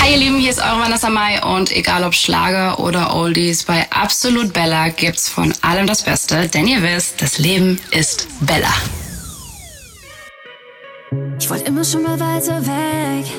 Hi ihr Lieben, hier ist eure Vanessa Mai und egal ob Schlager oder Oldies, bei Absolut Bella gibt's von allem das Beste, denn ihr wisst, das Leben ist Bella. Ich wollte immer schon mal weiter weg,